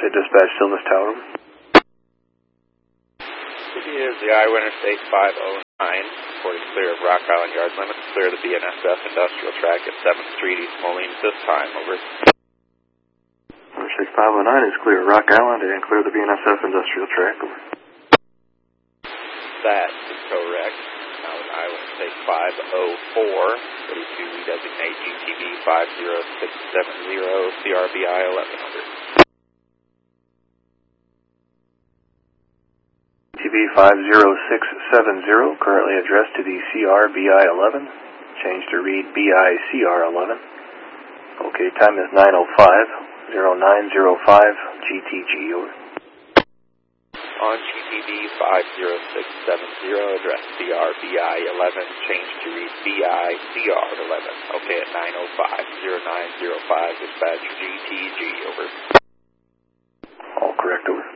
Say dispatch Silvis Tower. City is the Iowa Interstate 509, reporting clear of Rock Island Yard limits, clear the BNSF industrial track at 7th Street, East Moline at this time, over. Interstate 509 is clear of Rock Island and clear the BNSF industrial track, over. That is correct. Now in Iowa Interstate 504, ready to redesignate GTV 50670, CRBI 11, over. TV 50670, currently addressed to the CRBI 11, changed to read BICR 11. Okay, time is 9:05, 0905 GTG, over. On GTV 50670, address CRBI 11, changed to read BICR 11. Okay, at 9:05, 0905, dispatch GTG, over. All correct, over.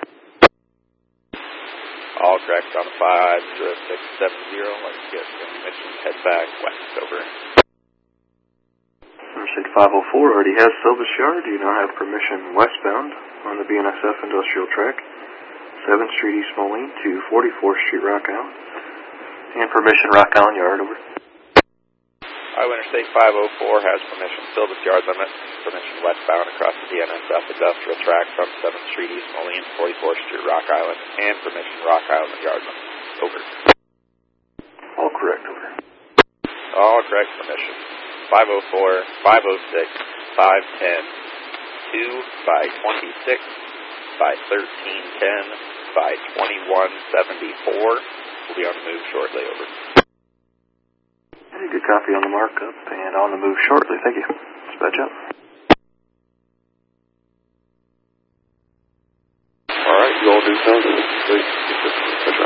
All correct on the 50670. Let's get permission, head back west, over. Interstate 504 already has Silvis Yard. You now have permission westbound on the BNSF industrial track, 7th Street, East Moline to 44th Street, Rock Island. And permission Rock Island Yard, over. Iowa Interstate 504 has permission Silvis Yard limit, permission westbound across the BNSF industrial track from 7th Street, East Moline, 44th Street, Rock Island, and permission Rock Island Yard limit, over. All correct, over. All correct permission. 504, 506, 510, 2 by 26, by 1310, by 2174. We'll be on the move shortly, over. Good copy on the markup and on the move shortly. Thank you. Dispatch up. All right, you all do sound good. Please.